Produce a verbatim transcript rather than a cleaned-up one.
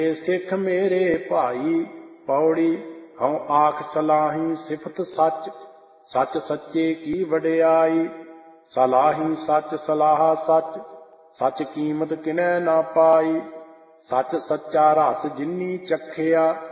ਸਿੱਖ ਮੇਰੇ ਭਾਈ ਪੌੜੀ ਹਉ ਆਖ ਸਲਾਹੀ ਸਿਫਤ ਸੱਚ ਸੱਚ ਸੱਚੇ ਕੀ ਵਡਿਆਈ। ਸਲਾਹੀ ਸੱਚ ਸਲਾਹਾ ਸੱਚ ਸੱਚ ਕੀਮਤ ਕਿਨੈ ਨਾ ਪਾਈ। ਸੱਚ ਸੱਚਾ ਰਸ ਜਿਨੀ ਚਖਿਆ